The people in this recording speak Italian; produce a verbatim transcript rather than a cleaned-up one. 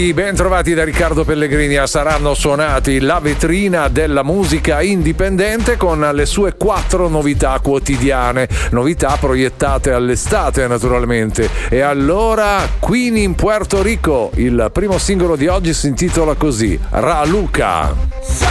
Ben trovati da Riccardo Pellegrini. Saranno suonati la vetrina della musica indipendente con le sue quattro novità quotidiane, novità proiettate all'estate naturalmente. E allora Queen in Puerto Rico, il primo singolo di oggi si intitola così, Ra Luca.